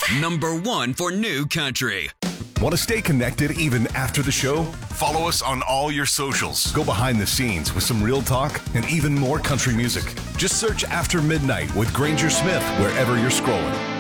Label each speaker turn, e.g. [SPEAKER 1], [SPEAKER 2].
[SPEAKER 1] Number 1 for new country.
[SPEAKER 2] Want to stay connected even after the show? Follow us on all your socials. Go behind the scenes with some real talk and even more country music. Just search After Midnight with Granger Smith wherever you're scrolling.